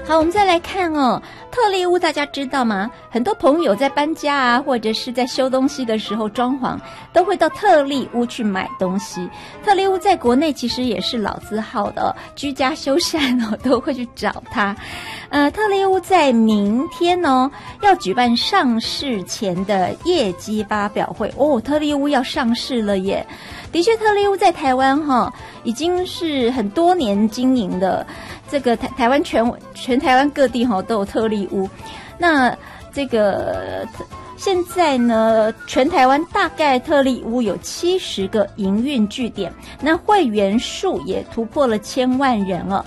好，我们再来看哦，特力屋大家知道吗？很多朋友在搬家啊，或者是在修东西的时候装潢，都会到特力屋去买东西。特力屋在国内其实也是老字号的哦，居家修缮哦都会去找它。特力屋在明天哦要举办上市前的业绩发表会哦，特力屋要上市了耶！的确，特力屋在台湾已经是很多年经营的。这个台湾全台湾各地都有特力屋。那这个现在呢，全台湾大概特力屋有70个营运据点，那会员数也突破了1000万人哦。